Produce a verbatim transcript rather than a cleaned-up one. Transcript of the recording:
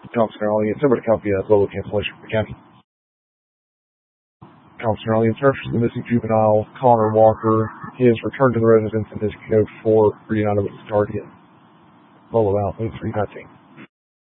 Thompson Early, somebody copy a global cancellation for the county. Thompson Early searches the missing juvenile, Connor Walker. He has returned to the residence and is code for reunited with his guardian. Lola out, move three nineteen.